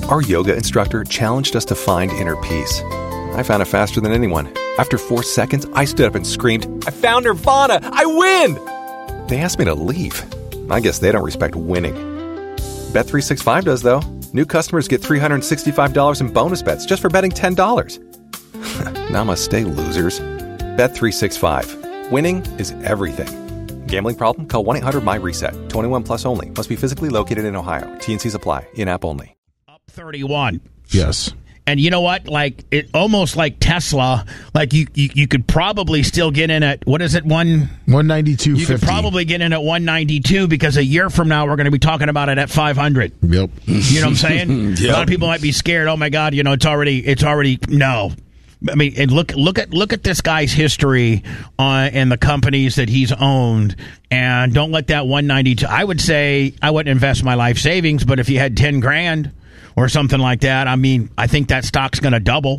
Our yoga instructor challenged us to find inner peace. I found it faster than anyone. After 4 seconds, I stood up and screamed, "I found Nirvana! I win!" They asked me to leave. I guess they don't respect winning. Bet365 does, though. New customers get $365 in bonus bets just for betting $10. Namaste, losers. Bet365. Winning is everything. Gambling problem? Call 1-800-MY-RESET. 21 plus only. Must be physically located in Ohio. T&Cs apply. In-app only. Up 31. Yes. And you know what? Like, it almost like Tesla, like you could probably still get in at, what is it, 192.50. You could probably get in at 192 because a year from now we're going to be talking about it at 500. Yep. You know what I'm saying? Yep. A lot of people might be scared. Oh my God, it's already no. I mean, and look at this guy's history and the companies that he's owned, and don't let that 192. I would say I wouldn't invest my life savings, but if you had 10 grand or something like that, I mean, I think that stock's going to double.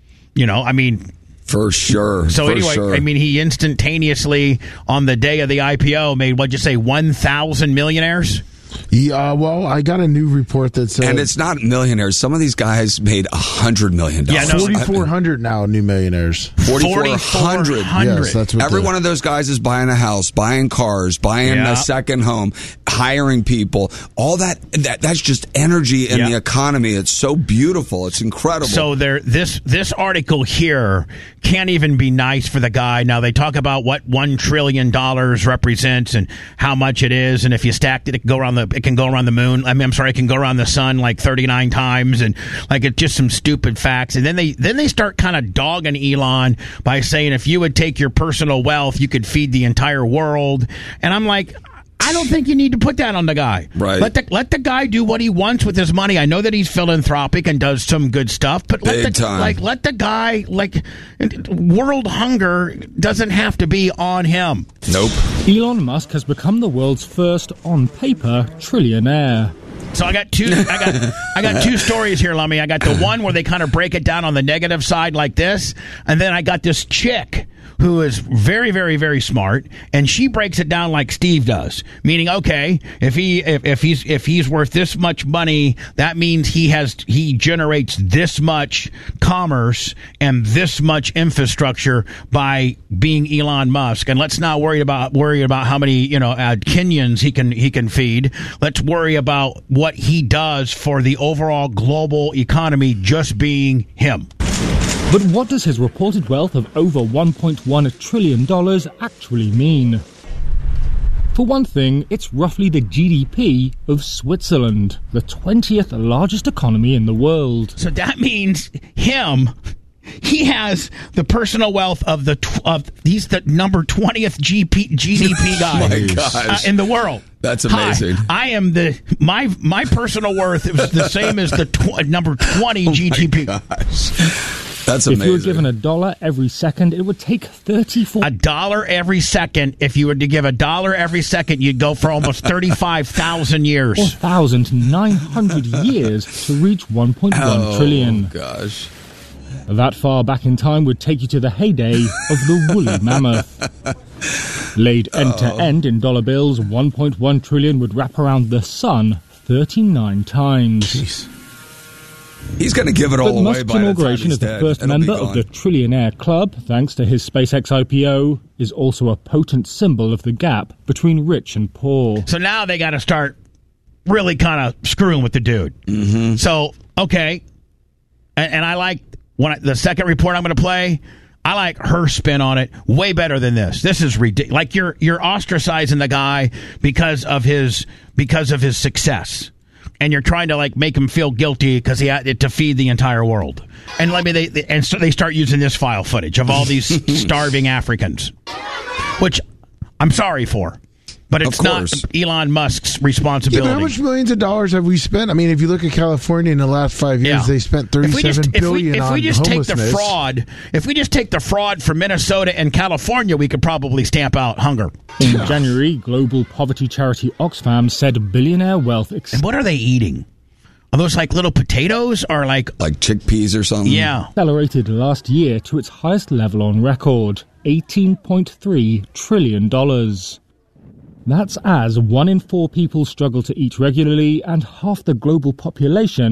For sure. So anyway, sure. I mean, he instantaneously on the day of the IPO made, what'd you say, 1,000 millionaires? Yeah, well, I got a new report that said... And it's not millionaires. Some of these guys made $100 million. Yeah, no, 4,400 now new millionaires. 4,400. Yes, that's what every one of those guys is buying a house, buying cars, buying a second home, hiring people. All that's just energy in the economy. It's so beautiful. It's incredible. So this article here can't even be nice for the guy. Now, they talk about what $1 trillion represents and how much it is, and if you stacked it, it can go around the moon. I mean, I'm sorry, it can go around the sun like 39 times, and like it's just some stupid facts. And then they start kind of dogging Elon by saying if you would take your personal wealth, you could feed the entire world. And I'm like, I don't think you need to put that on the guy. Right. Let the guy do what he wants with his money. I know that he's philanthropic and does some good stuff, but let the guy, world hunger doesn't have to be on him. Nope. Elon Musk has become the world's first on-paper trillionaire. So I got two stories here, Lummy. I got the one where they kind of break it down on the negative side like this, and then I got this chick who is very, very, very smart, and she breaks it down like Steve does. Meaning, okay, if he's worth this much money, that means he generates this much commerce and this much infrastructure by being Elon Musk. And let's not worry about how many Kenyans he can feed. Let's worry about what he does for the overall global economy, just being him. But what does his reported wealth of over $1.1 trillion actually mean? For one thing, it's roughly the GDP of Switzerland, the 20th largest economy in the world. So that means he has the personal wealth of he's the number 20th GDP guy Oh my gosh. In the world. That's amazing. Hi, I am my personal worth is the same as the number 20 GDP. Gosh. That's amazing. If you were given $1 every second, it would take 34... $1 every second. If you were to give $1 every second, you'd go for almost 35,000 years. 4,900 years to reach 1.1 trillion. Oh, gosh. That far back in time would take you to the heyday of the woolly mammoth. Laid end-to-end in dollar bills, 1.1 trillion would wrap around the sun 39 times. Jeez. He's going to give it all away Musk's by the time inauguration he's as the dead. first member of the Trillionaire Club, thanks to his SpaceX IPO, is also a potent symbol of the gap between rich and poor. So now they got to start really kind of screwing with the dude. Mm-hmm. So, okay. And I like the second report I'm going to play. I like her spin on it way better than this. This is ridiculous. Like you're ostracizing the guy because of his success. And you're trying to make him feel guilty because he had to feed the entire world. And so they start using this file footage of all these starving Africans, which I'm sorry for, but it's not Elon Musk's responsibility. Yeah, how much millions of dollars have we spent? I mean, if you look at California in the last 5 years, they spent $37 billion on homelessness. If we just take the fraud from Minnesota and California, we could probably stamp out hunger. In January, global poverty charity Oxfam said billionaire wealth... And what are they eating? Are those like little potatoes or like chickpeas or something? Yeah. Accelerated last year to its highest level on record, $18.3 trillion. That's as 1 in 4 people struggle to eat regularly and half the global population